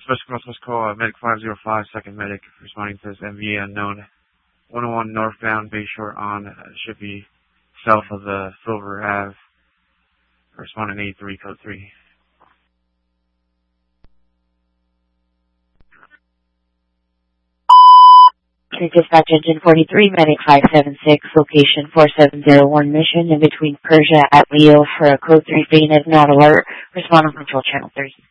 Special Crosswest call, Medic 505, second medic, responding to this MVA unknown. 101 northbound, Bayshore on, should be south of the Silver Ave, responding 83, code 3. Dispatch engine 43, medic 576, location 4701, mission in between Persia at Leo for a code 3 being not alert, respond on control channel 3.